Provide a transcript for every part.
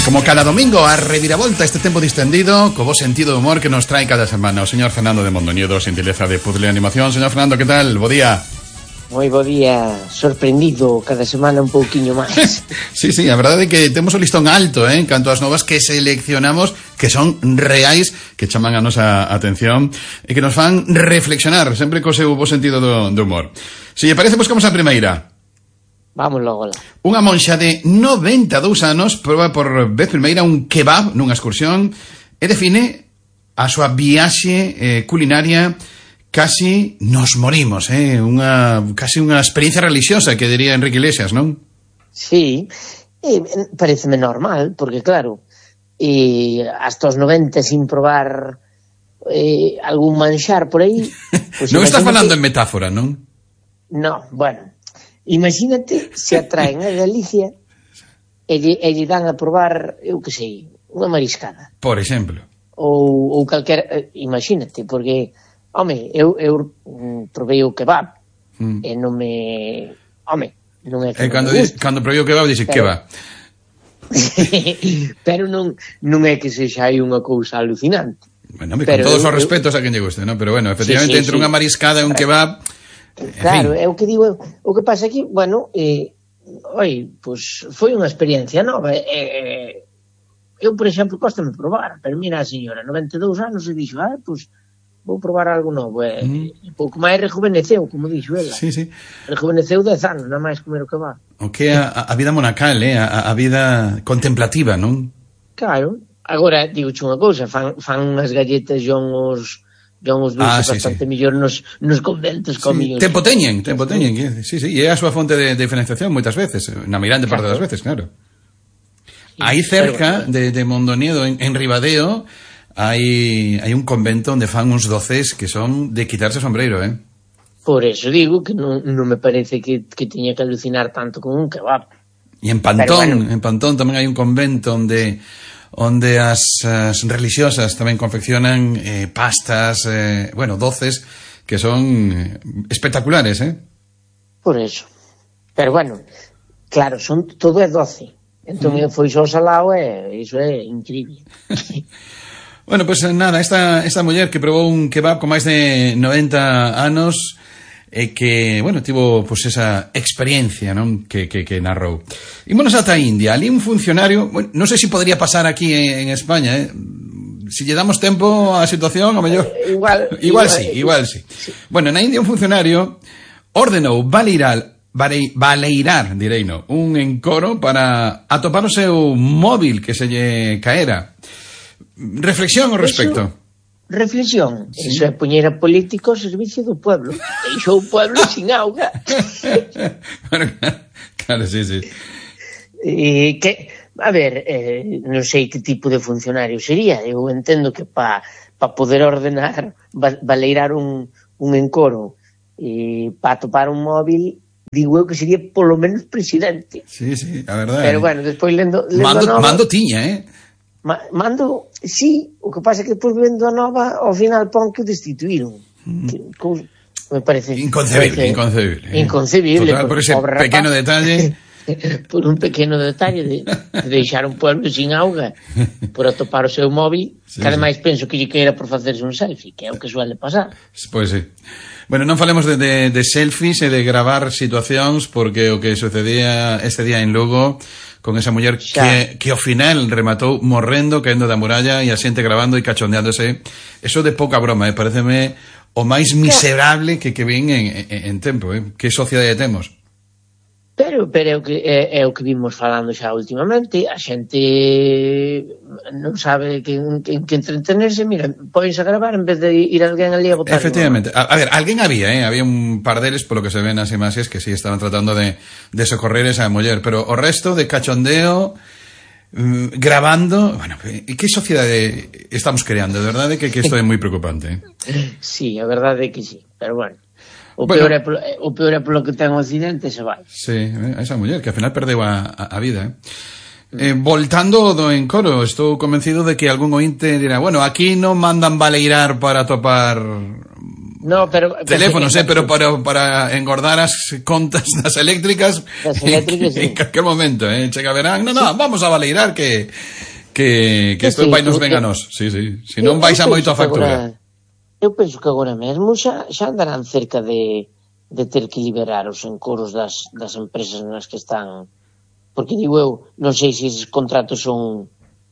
Como cada domingo, a reviravolta este tempo distendido, co bo sentido de humor que nos trae cada semana o señor Fernando de Mondoñedo, xentileza de Puzzle Animación. Señor Fernando, que tal? Bo día. Moi bo día, sorprendido cada semana un pouquiño máis. Sí, a verdade é que temos o listón alto, canto ás novas que seleccionamos, que son reais, que chaman a nosa atención e que nos fan reflexionar, sempre co seu bo sentido do humor. Se lle parece, buscamos a primeira. Vamos logo lá. Unha monxa de 92 anos proba por vez primeira un kebab nunha excursión e define a súa viaxe culinaria casi nos morimos, casi unha experiencia religiosa que diría Enrique Iglesias, non? Sí, pareceme normal, porque claro, hasta os 90 sin probar algún manxar por aí... Pues non estás falando en metáfora, non? No, bueno, imagínate se atraen a Galicia e lle dan a probar, eu que sei, unha mariscada. Por exemplo. Ou calquera, imagínate, porque... Home, eu provei o kebab e non me... Home, non é que cando provei o kebab, dixe kebab. Pero non é que sexa aí unha cousa alucinante. Bueno, con todos os respetos a quen lle guste, ¿no? Pero bueno, efectivamente, entre unha mariscada e un kebab... Claro, é o que digo, o que pasa aquí, bueno, pois foi unha experiencia nova. Eu, por exemplo, cóstame probar, pero mira a señora, 92 anos, e dixo, pois... vou probar algo novo, pouco máis rejuveneceu, como dixo ela. Sí. Rejuveneceu 10 anos, nada máis comer o que va. O que é a vida monacal, a vida contemplativa, non? Claro. Agora, digo unha cousa, fan unhas galletas John os dulces bastante mellor nos conventos comidos. Tempo teñen, sí, e é a súa fonte de diferenciación moitas veces, na mirante parte das veces, claro. Sí, aí cerca de Mondoñedo, en Ribadeo, hai un convento onde fan uns doces que son de quitarse o sombreiro, Por eso digo que non me parece que tiña que alucinar tanto con un kebab. E en Pantón tamén hai un convento onde as religiosas tamén confeccionan pastas, doces que son espectaculares, Por eso. Pero bueno, claro, todo é doce. Entón foi só salado e iso é increíble. Bueno, pues nada, esta muller que probou un kebab con máis de 90 anos e que, bueno, tivo pues esa experiencia, non? Que narrou. Ímonos ata India, ali un funcionario, bueno, non sei se podría pasar aquí en España, Si lle damos tempo á situación, ao mellor... Igual sí. Bueno, na India un funcionario ordenou baleirar, un encoro para atopar o seu móvil que se lle caera. Reflexión ao respecto. Reflexión. Sí. Eso é poñer a político ao servicio do pueblo. Deixou o pueblo sin auga. Bueno, claro, sí. A ver, non sei que tipo de funcionario sería. Eu entendo que para poder ordenar, baleirar un encoro e para atopar un móvil, digo eu que sería polo menos presidente. Sí, a verdade. Pero bueno, despois lendo mando tiña, Mando, sí, o que pasa é que depois vendo a nova, ao final pon que o destituíron. Me parece... Inconcebible. Total, por ese pequeno detalle... por un pequeno detalle de deixar un pueblo sin auga por atopar o seu móvil, que ademais penso que lle queira por facerse un selfie, que é o que suele pasar. Pois sí. Bueno, non falemos de selfies e de gravar situacións, porque o que sucedía este día en Lugo con esa muller que ao final rematou morrendo, caendo da muralla e a xente grabando e cachondeándose, eso de pouca broma, pareceme o máis miserable que vin en tempo, que sociedade temos. Pero é o que vimos falando xa últimamente, a xente non sabe que entretenerse, mira, pódense a gravar en vez de ir alguén ali a botar. Efectivamente, a ver, alguén había un par deles, polo que se ven nas imaxes, que sí estaban tratando de socorrer esa muller, pero o resto de cachondeo, grabando, bueno, que sociedade estamos creando, de verdade que isto é moi preocupante. Sí, a verdade é que sí, pero bueno. O peor é polo que ten o accidente se vai. Sí, esa muller que ao final perdeu a vida. Voltando do encoro, estou convencido de que algún ointe dirá, bueno, aquí non mandan baleirar para topar No, pero teléfonos, pero para engordar as contas das eléctricas, en calquer momento, chega verán, vamos a valeirar que isto vai nos veganos. Sí, se non baixa moito a factura. Eu penso que agora mesmo xa andarán cerca de ter que liberar os encoros das empresas nas que están, porque digo eu, non sei se esos contratos son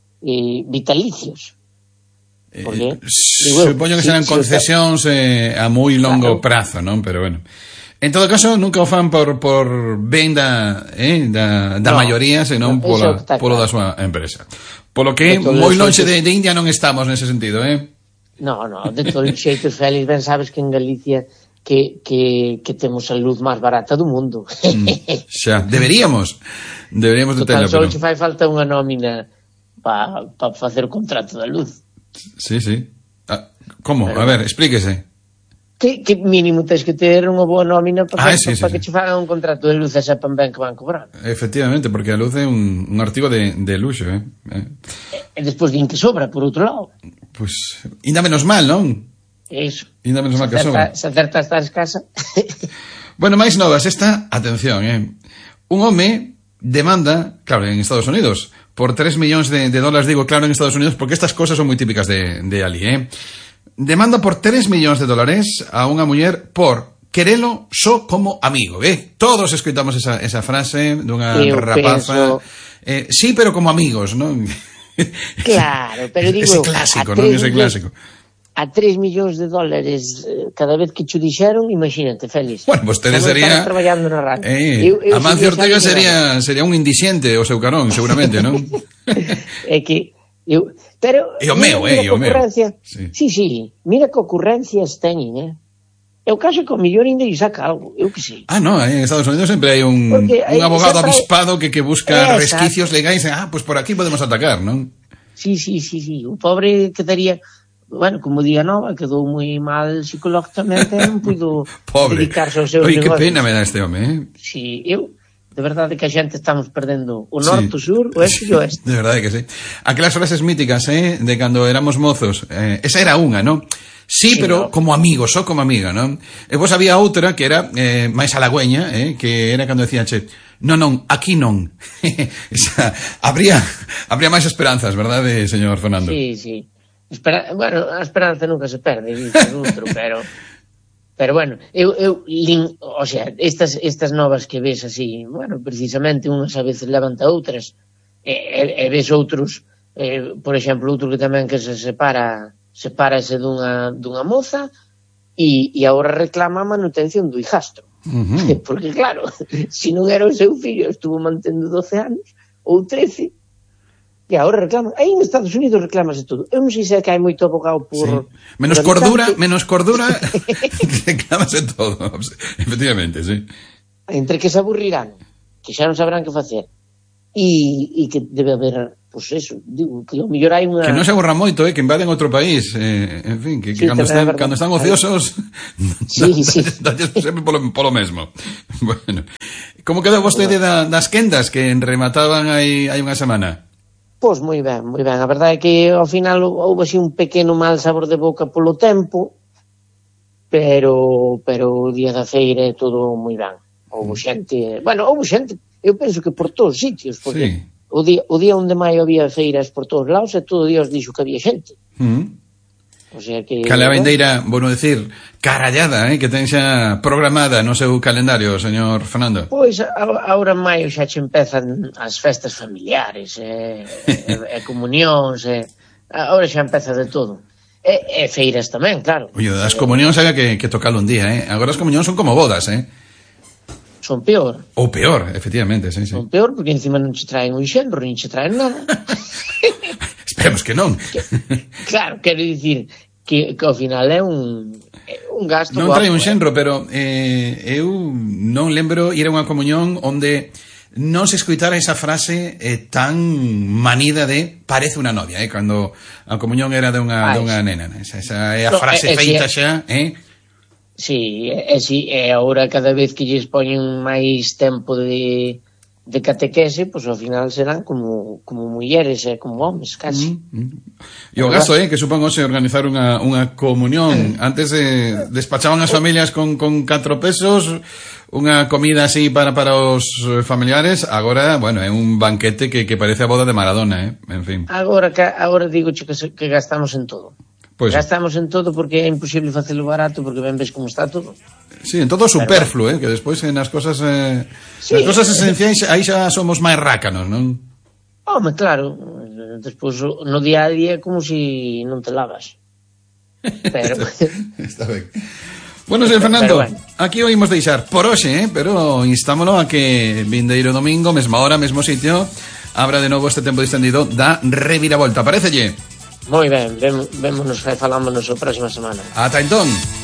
vitalicios. Supoño que serán concesións a moi longo prazo, non? Pero bueno, en todo caso nunca o fan por ben da maioría, senón polo da súa empresa. Polo que moi lonxe de India non estamos nese sentido, No, de todos os xeitos, Félix, ben sabes que en Galicia que temos a luz máis barata do mundo. Xa, deberíamos de tela, pero só che fai falta unha nómina para facer o contrato da luz. Sí. Como? A ver, explíquese. Que mínimo tens que ter unha boa nómina para que che fagan un contrato de luz e sepan ben que van cobrar. Efectivamente, porque a luz é un artigo de luxo, E despois din que sobra, por outro lado. Pois, ainda menos mal, non? Eso. Ainda menos mal que sobra. Se acerta estar escasa. Bueno, máis novas, atención, un home demanda, claro, en Estados Unidos, por 3 millóns de dólares, digo claro en Estados Unidos, porque estas cosas son moi típicas de ali, demanda por 3 millóns de dólares a unha muller por querelo só como amigo, todos escoitamos esa frase dunha rapaza, sí, pero como amigos, non? Claro, pero digo, ese clásico, non? Ese clásico. A 3 millóns de dólares cada vez que cho dixeron, imagínate, Félix. Bueno, vostede sería traballando na radio. Amancio Ortega sería un indiciente o seu carón, seguramente, non? É que pero o meu. Sí, mira que ocurrencias teñen, É o caso que o mellor ainda lle saca algo, eu que sei. No, en Estados Unidos sempre hai un abogado avispado que busca resquicios legais, pues por aquí podemos atacar, non? Sí, o pobre quedaría, bueno, como diga Nova, quedou moi mal psicológicamente, non puido dedicarse aos seus negocios. Que pena me dá este home, Sí, de verdade que a xente estamos perdendo o norte, o sur, o este e o oeste. De verdade que sí. Aquelas frases míticas, de cando éramos mozos, esa era unha, non? Sí, pero como amigo, só como amiga, non? E pois había outra que era máis halagüeña, que era cando decía, non, aquí non. Habría máis esperanzas, verdade, señor Fernando? Sí. Bueno, a esperanza nunca se perde, pero bueno, o sea, estas novas que ves así, bueno, precisamente unhas a veces levanta outras, e ves outros, por exemplo, outro que tamén que se sepárase dunha moza e agora reclama a manutención do hijastro. Porque claro, se non era o seu fillo, estuvo mantendo 12 anos ou 13, e agora reclama. Aí en Estados Unidos reclámase todo. Eu non sei se é que hai moito abogado por... Menos cordura reclámase todo. Efectivamente, sí. Entre que se aburrirán, que xa non sabrán que facer, e que debe haber, pois eso, digo, que o mellor hai unha... Que non se aburran moito, que invaden outro país, en fin, que cando están ociosos dalles sempre polo mesmo. Bueno, como quedou vostede das quendas que remataban hai unha semana? Pois moi ben, a verdade é que ao final houve así un pequeno mal sabor de boca polo tempo, pero o día da feira é todo moi ben. Houve xente, eu penso que por todos os sitios, porque o día 1 de maio había feiras por todos lados e todo Dios dixo que había xente. O sea que... Cale a vendeira, bueno, decir, carallada, que ten xa programada no seu calendario, señor Fernando? Pois, agora en maio xa che empezan as festas familiares, e comunións, agora xa empeza de todo. E feiras tamén, claro. Oye, as comunións había que tocalo un día, Agora as comunións son como bodas, Son peor. Ou peor, efectivamente, sí. Son peor porque encima non che traen un xenro, nin che traen nada. Esperemos que non. Claro, quero dicir que ao final é un gasto. Non trae un xenro, pero eu non lembro ir a unha comunión onde non se escoitara esa frase tan manida de parece unha novia, cando a comunión era de unha nena. Esa é a frase feita xa, Sí, e agora cada vez que lles poñen máis tempo de de catequese, pois ao final serán como mulleres e como homes, casi. E o gasto, que supón hoxe organizar unha comunión. Antes despachaban as familias con 4 pesos, unha comida así para os familiares. Agora, bueno, é un banquete que parece a boda de Maradona, en fin. Agora digo que gastamos en todo. Pues gastamos en todo porque é imposible facelo barato, porque ben ves como está todo. Sí, en todo superfluo, que despois nas cosas nas cosas esenciais aí xa somos máis rácanos, non? Home, claro, despois no día a día é como si non te lavas. Pero está ben. Bueno, señor Fernando, aquí o imos deixar por hoxe, pero instámolo a que vindeiro domingo, mesma hora, mesmo sitio, abra de novo este tempo distendido da reviravolta. Parécelle? Moi ben, vémonos e falámonos a próxima semana. Ata entón.